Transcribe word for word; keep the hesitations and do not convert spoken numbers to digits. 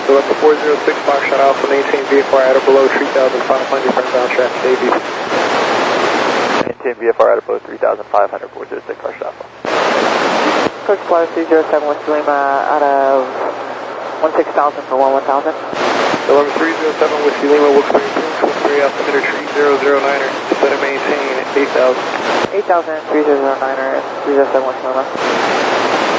November four zero six, Foxtrot Alpha, maintain V F R at or below three thousand five hundred, burn down traffic, A B. Maintain V F R at or below three thousand five hundred, four zero six, Foxtrot Alpha. Coach Flight three zero seven, Whiskey Lima, out of one six thousand for one one thousand. November three zero seven, Whiskey Lima, will clear two three, altimeter three zero zero niner, set and maintain eight thousand. eight thousand, three zero zero niner, three zero seven, Whiskey Lima.